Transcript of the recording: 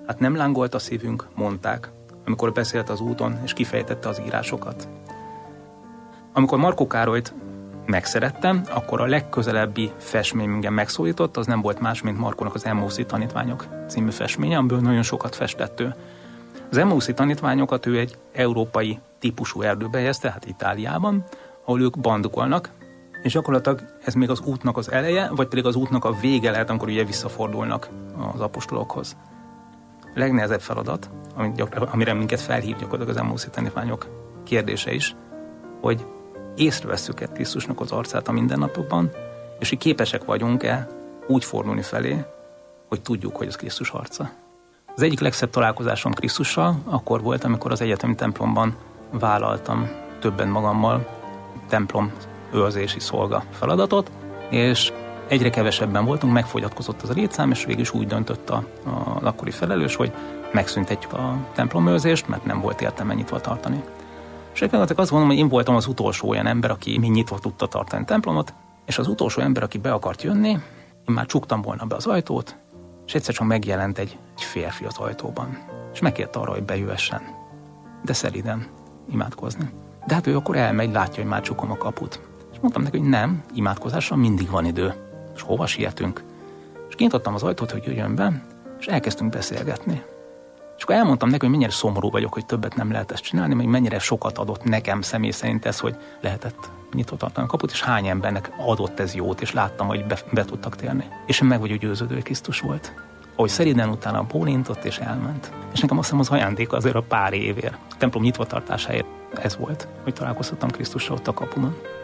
Hát nem lángolt a szívünk, mondták, amikor beszélt az úton, és kifejtette az írásokat. Amikor Markó Károlyt megszerettem, akkor a legközelebbi festmény engem megszólított, az nem volt más, mint Markónak az Emmauszi tanítványok című festménye, amiből nagyon sokat festett ő. Az Emmauszi tanítványokat ő egy európai típusú erdőbe helyezte, tehát Itáliában, ahol ők bandugolnak, és gyakorlatilag ez még az útnak az eleje, vagy pedig az útnak a vége lehet, amikor ugye visszafordulnak az apostolokhoz. A legnehezebb feladat, amire minket felhív gyakorlatilag az Emmauszi tanítványok kérdése is, hogy észrevesszük-e Krisztusnak az arcát a mindennapokban, és hogy képesek vagyunk-e úgy fordulni felé, hogy tudjuk, hogy az Krisztus arca. Az egyik legszebb találkozásom Krisztussal akkor volt, amikor az egyetemi templomban vállaltam többen magammal templom őrzési szolga feladatot, és egyre kevesebben voltunk, megfogyatkozott az a létszám, és végül is úgy döntött a akkori felelős, hogy megszüntetjük a templomőrzést, mert nem volt értelme nyitva tartani. És egyébként azt mondom, hogy én voltam az utolsó olyan ember, aki még nyitva tudta tartani a templomot, és az utolsó ember, aki be akart jönni, én már csuktam volna be az ajtót, és egyszer csak megjelent egy férfi az ajtóban, és megkérte arra, hogy bejöhessen, de szelíden imádkozni. De hát ő akkor elmegy, látja, hogy már csukom a kaput. És mondtam neki, hogy nem, imádkozásra mindig van idő. És hova sietünk? És kinyitottam az ajtót, hogy jöjjön be, és elkezdtünk beszélgetni. És akkor elmondtam neki, hogy mennyire szomorú vagyok, hogy többet nem lehet ezt csinálni, mert mennyire sokat adott nekem személy szerint ez, hogy lehetett nyitva tartani a kaput, és hány embernek adott ez jót, és láttam, hogy be tudtak térni. És én meg vagyok győződő, hogy Krisztus volt. Ahogy szeriden utána bólintott, és elment. És nekem azt hiszem az ajándéka azért a pár évért, a templom nyitva tartásáért ez volt, hogy találkozhattam Krisztussal ott a kapuban.